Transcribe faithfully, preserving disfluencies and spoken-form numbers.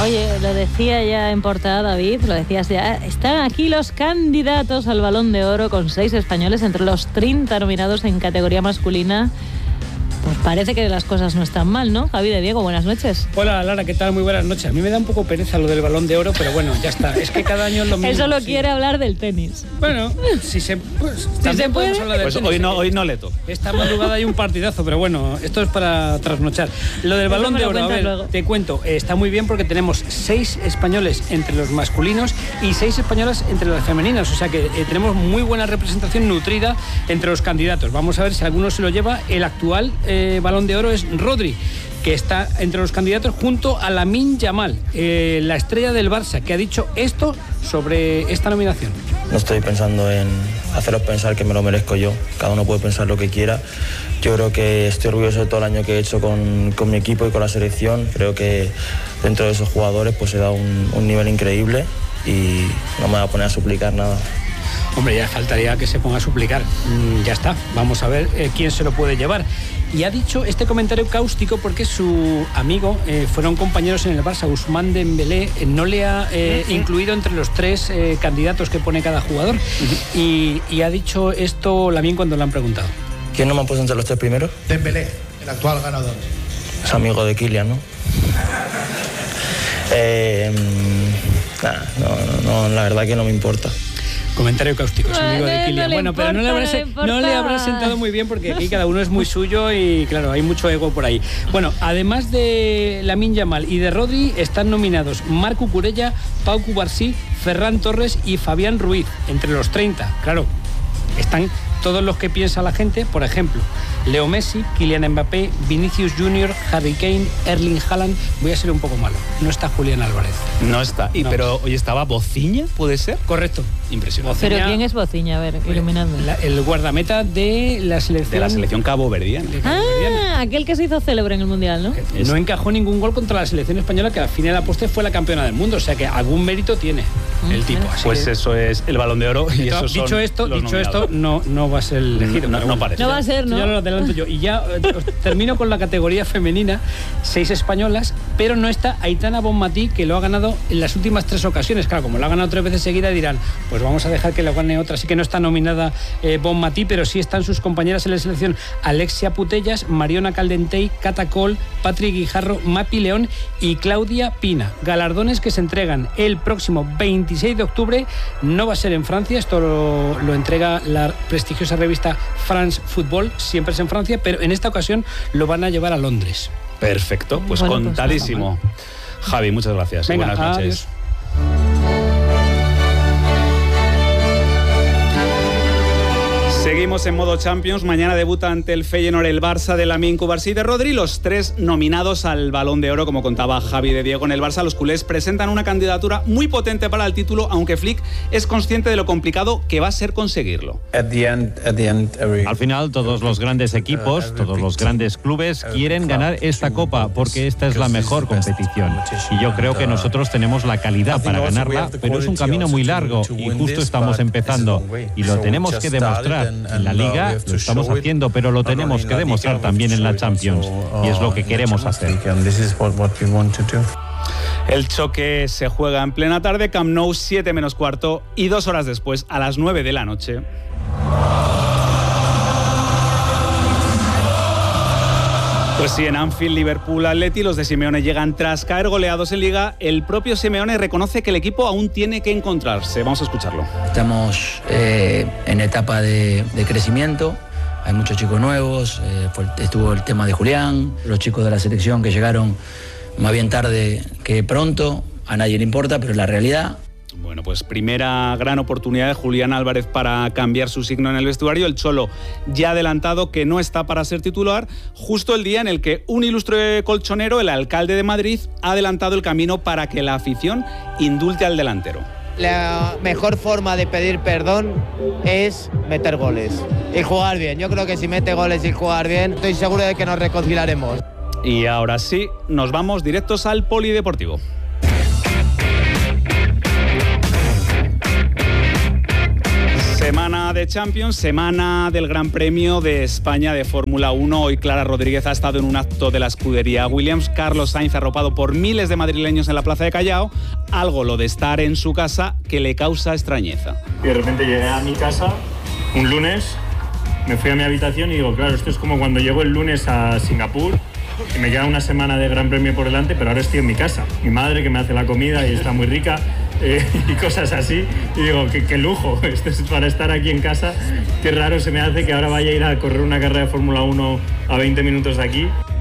Oye, lo decía ya en portada David, lo decías ya, están aquí los candidatos al Balón de Oro con seis españoles entre los treinta nominados en categoría masculina. Pues parece que las cosas no están mal, ¿no? Javi de Diego, buenas noches. Hola, Lara, ¿qué tal? Muy buenas noches. A mí me da un poco pereza lo del Balón de Oro, pero bueno, ya está. Es que cada año es lo mismo. Él solo sí. quiere hablar del tenis. Bueno, si se, pues, si se puede. Hablar del pues tenis. hoy no, hoy no le toca. Esta madrugada hay un partidazo, pero bueno, esto es para trasnochar. Lo del Balón de Oro, a ver, luego. Te cuento, eh, está muy bien porque tenemos seis españoles entre los masculinos y seis españolas entre las femeninas, o sea que eh, tenemos muy buena representación nutrida entre los candidatos. Vamos a ver si alguno se lo lleva. El actual eh, Balón de Oro es Rodri, que está entre los candidatos junto a Lamine Yamal, eh, la estrella del Barça, que ha dicho esto sobre esta nominación. No estoy pensando en haceros pensar que me lo merezco yo, cada uno puede pensar lo que quiera. Yo creo que estoy orgulloso de todo el año que he hecho con, con mi equipo y con la selección. Creo que dentro de esos jugadores pues he dado un, un nivel increíble y no me voy a poner a suplicar nada. Hombre, ya faltaría que se ponga a suplicar. Mm, ya está, vamos a ver eh, quién se lo puede llevar. Y ha dicho este comentario cáustico porque su amigo, eh, fueron compañeros en el Barça, Ousmane Dembélé, eh, no le ha eh, uh-huh. incluido entre los tres eh, candidatos que pone cada jugador. Uh-huh. Y, y ha dicho esto Lamine cuando le han preguntado. ¿Quién no me ha puesto entre los tres primeros? Dembélé, el actual ganador. Es amigo de Kylian, ¿no? eh, nah, no, no, no, la verdad que no me importa. Comentario cáustico, es amigo de Kylian. No bueno, importa, pero no le, habrá, no, no le habrá sentado muy bien porque aquí cada uno es muy suyo y claro, hay mucho ego por ahí. Bueno, además de Lamine Yamal y de Rodri, están nominados Marc Cucurella, Pau Cubarsí, Ferran Torres y Fabián Ruiz, entre los treinta. Claro, están todos los que piensa la gente, por ejemplo, Leo Messi, Kylian Mbappé, Vinicius Junior, Harry Kane, Erling Haaland. Voy a ser un poco malo, no está Julián Álvarez. No está, y, no. pero hoy estaba Bociña, ¿puede ser? Correcto. Impresionante. Pero ¿quién es Bociña? A ver, iluminando. La, el guardameta de la selección... De la selección caboverdiana. Ah, aquel que se hizo célebre en el Mundial, ¿no? Es... No encajó ningún gol contra la selección española, que al fin y a la postre fue la campeona del mundo, o sea que algún mérito tiene mm, el tipo. Así pues que... eso es el Balón de Oro y eso son dicho esto, los dicho esto, no, no va a ser elegido. No, no, no parece. No va a ser, ¿no? Ya lo adelanto yo. Y ya eh, termino con la categoría femenina, seis españolas, pero no está Aitana Bonmatí, que lo ha ganado en las últimas tres ocasiones. Claro, como lo ha ganado tres veces seguida, dirán, pues vamos a dejar que lo gane otra. Así que no está nominada eh, Bonmatí, pero sí están sus compañeras en la selección: Alexia Putellas, Mariona Caldentey, Cata Col, Patri Guijarro, Mapi León y Claudia Pina. Galardones que se entregan el próximo veintiséis de octubre. No va a ser en Francia, esto lo, lo entrega la prestigiosa revista France Football, siempre es en Francia, pero en esta ocasión lo van a llevar a Londres. Perfecto, pues bueno, contadísimo. Pues Javi, muchas gracias. Venga, buenas noches. Adiós. Seguimos en modo Champions. Mañana debuta ante el Feyenoord el Barça de Lamine Cubarsí y de Rodri, los tres nominados al Balón de Oro, como contaba Javi de Diego. En el Barça los culés presentan una candidatura muy potente para el título, aunque Flick es consciente de lo complicado que va a ser conseguirlo. Al final todos los grandes equipos, todos los grandes clubes quieren ganar esta copa porque esta es la mejor competición. Y yo creo que nosotros tenemos la calidad para ganarla, pero es un camino muy largo y justo estamos empezando y lo tenemos que demostrar. En la Liga lo estamos haciendo, pero lo tenemos que demostrar también en la Champions y es lo que queremos hacer. El choque se juega en plena tarde, Camp Nou, siete menos cuarto, y dos horas después, a las nueve de la noche. Pues sí, en Anfield, Liverpool, Atleti, los de Simeone llegan tras caer goleados en Liga. El propio Simeone reconoce que el equipo aún tiene que encontrarse. Vamos a escucharlo. Estamos eh, en etapa de, de crecimiento. Hay muchos chicos nuevos. Eh, fue, estuvo el tema de Julián, los chicos de la selección que llegaron más bien tarde que pronto. A nadie le importa, pero la realidad... Bueno, pues primera gran oportunidad de Julián Álvarez para cambiar su signo en el vestuario. El Cholo ya ha adelantado que no está para ser titular, justo el día en el que un ilustre colchonero, el alcalde de Madrid, ha adelantado el camino para que la afición indulte al delantero. La mejor forma de pedir perdón es meter goles y jugar bien. Yo creo que si mete goles y jugar bien, estoy seguro de que nos reconciliaremos. Y ahora sí, nos vamos directos al polideportivo. Semana de de Champions, semana del Gran Premio de España de Fórmula uno. Hoy Clara Rodríguez ha estado en un acto de la escudería Williams. Carlos Sainz arropado por miles de madrileños en la Plaza de Callao. Algo lo de estar en su casa que le causa extrañeza. Y de repente llegué a mi casa un lunes, me fui a mi habitación y digo, claro, esto es como cuando llego el lunes a Singapur y me queda una semana de Gran Premio por delante, pero ahora estoy en mi casa. Mi madre que me hace la comida y está muy rica eh, y cosas así. Y digo, qué, qué lujo, esto es para estar aquí en casa. Qué raro se me hace que ahora vaya a ir a correr una carrera de Fórmula uno a veinte minutos de aquí.